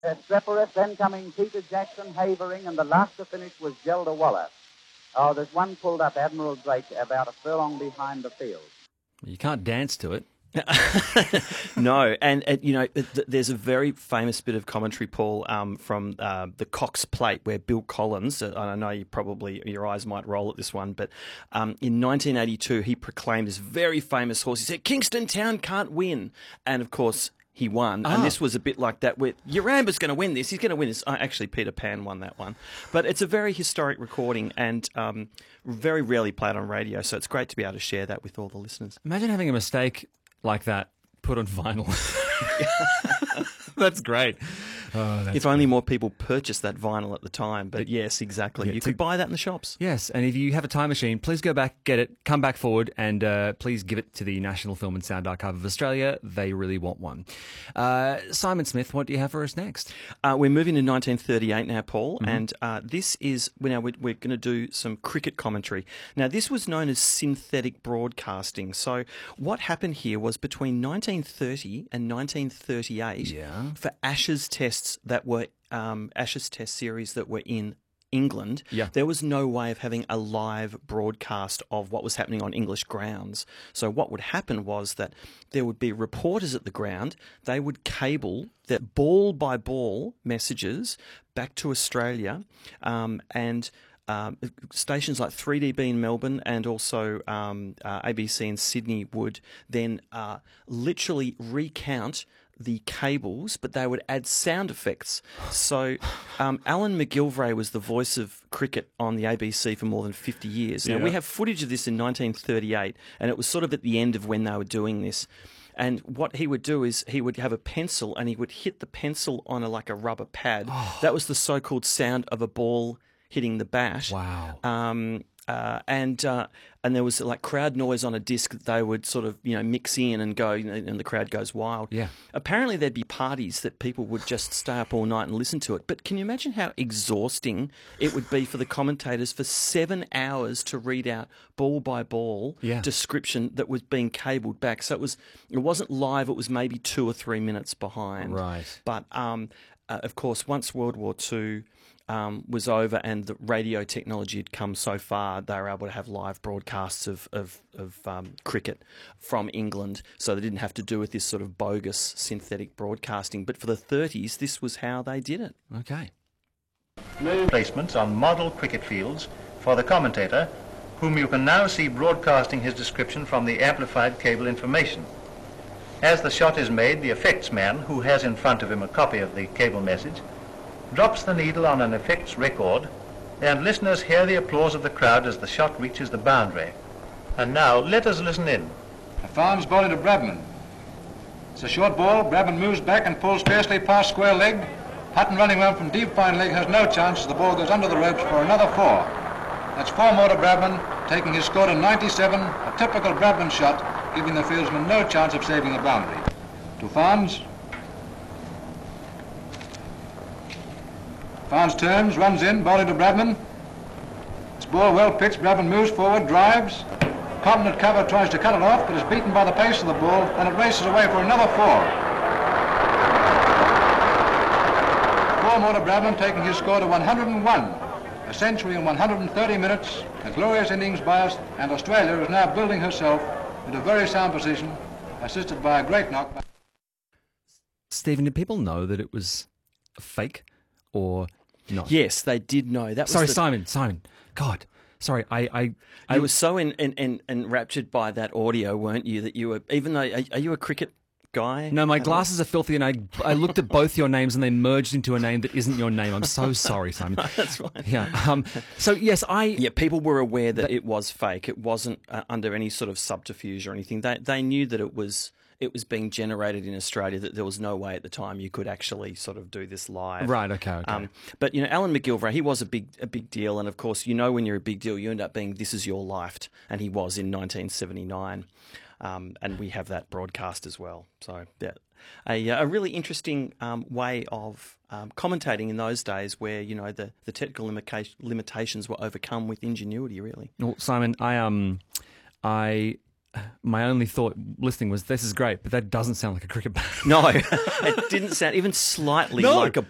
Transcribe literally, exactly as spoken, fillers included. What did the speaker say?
Streporous, then coming Peter Jackson, Havering, and the last to finish was Gelder Waller. Oh, there's one pulled up, Admiral Drake, about a furlong behind the field. You can't dance to it. No, and, and you know, th- there's a very famous bit of commentary, Paul, um, from uh, the Cox Plate, where Bill Collins, uh, and I know you probably, your eyes might roll at this one, but um, in nineteen eighty-two, he proclaimed this very famous horse. He said, Kingston Town can't win. And of course, he won. Ah. And this was a bit like that, where Uramba's going to win this. He's going to win this. Uh, actually, Peter Pan won that one. But it's a very historic recording and um, very rarely played on radio, so it's great to be able to share that with all the listeners. Imagine having a mistake like that put on vinyl. That's great. Oh, that's if only more people purchased that vinyl at the time. But yes, exactly. Yeah, you to- could buy that in the shops. Yes, and if you have a time machine, please go back, get it, come back forward, and uh, please give it to the National Film and Sound Archive of Australia. They really want one. Uh, Simon Smith, what do you have for us next? Uh, we're moving to nineteen thirty-eight now, Paul, Mm-hmm. and uh, this is well, now we're, we're going to do some cricket commentary. Now, this was known as synthetic broadcasting. So, what happened here was between nineteen thirty and nineteen thirty-eight, Yeah. for Ashes tests that were um, Ashes test series that were in England, Yeah. there was no way of having a live broadcast of what was happening on English grounds. So what would happen was that there would be reporters at the ground. They would cable the ball by ball messages back to Australia, um, and um, stations like three D B in Melbourne and also um, uh, A B C in Sydney would then uh, literally recount the cables, but they would add sound effects. So um, Alan McGilvray was the voice of cricket on the A B C for more than fifty years. Now, Yeah. we have footage of this in nineteen thirty-eight, and it was sort of at the end of when they were doing this. And what he would do is he would have a pencil, and he would hit the pencil on a, like a rubber pad. That was the so-called sound of a ball hitting the bat. Wow. Um, uh, and uh, and there was like crowd noise on a disc that they would sort of, you know, mix in and go, you know, and the crowd goes wild. Yeah. Apparently there'd be parties that people would just stay up all night and listen to it. But can you imagine how exhausting it would be for the commentators for seven hours to read out ball by ball Yeah. description that was being cabled back? So it was, it wasn't live. It was maybe two or three minutes behind. Right. But um, uh, of course, once World War Two Um, was over and the radio technology had come so far, they were able to have live broadcasts of, of, of um, cricket from England, so they didn't have to do with this sort of bogus synthetic broadcasting. But for the thirties, this was how they did it. Okay. Placements on model cricket fields for the commentator, whom you can now see broadcasting his description from the amplified cable information. As the shot is made, the effects man, who has in front of him a copy of the cable message, drops the needle on an effects record, and listeners hear the applause of the crowd as the shot reaches the boundary. And now, let us listen in. Farms ball into Bradman. It's a short ball. Bradman moves back and pulls fiercely past square leg. Hutton running round from deep fine leg has no chance as the ball goes under the ropes for another four. That's four more to Bradman, taking his score to ninety-seven, a typical Bradman shot, giving the fieldsman no chance of saving the boundary. To Farms. Farns turns, runs in, ball into Bradman. It's ball well pitched, Bradman moves forward, drives. Cotton at cover tries to cut it off, but is beaten by the pace of the ball, and it races away for another four. Four more to Bradman, taking his score to one hundred and one. A century in one hundred and thirty minutes, a glorious innings by us, and Australia is now building herself into a very sound position, assisted by a great knock. Stephen, did people know that it was fake or not? Yes, they did know. That was Sorry, the, Simon, Simon. God. Sorry, I... I, I You were so en, en, en, enraptured by that audio, weren't you, that you were, even though, are, are you a cricket guy? No, my glasses are filthy, and I I looked at both your names, and they merged into a name that isn't your name. I'm so sorry, Simon. That's right. Yeah. Um. So yes, I. Yeah, people were aware that it was fake. It wasn't uh, under any sort of subterfuge or anything. They they knew that it was it was being generated in Australia. That there was no way at the time you could actually sort of do this live. Right. Okay. Okay. Um, but you know, Alan McGilvray, he was a big a big deal, and of course, you know, when you're a big deal, you end up being "This Is Your Life," and he was in nineteen seventy-nine, um, and we have that broadcast as well. So yeah. A, a really interesting um, way of um, commentating in those days where, you know, the, the technical limita- limitations were overcome with ingenuity, really. Well, Simon, I um, I, my only thought listening was this is great, but that doesn't sound like a cricket bat. No, it didn't sound even slightly No. like a